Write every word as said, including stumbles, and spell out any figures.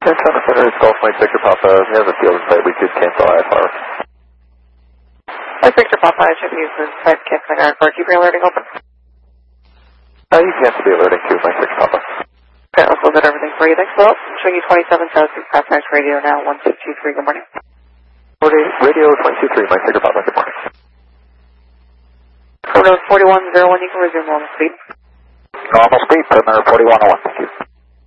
Center Center is Golf Mike Victor Papa. He has a field invite. We could cancel I F R. Mike Victor Papa, I should use this type canceling I F R. Keep your alerting open. Uh, you can cancel the alerting too, Mike Victor Papa. Okay, let's look at everything for you. Thanks, Will. Showing you twenty-seven South six Past Nice Radio now, one six two three. Good morning. Radio twenty-two three, Mike Victor Papa. Good morning. Code forty-one oh one, you can resume normal speed. Normal speed, perimeter forty-one oh one, thank you.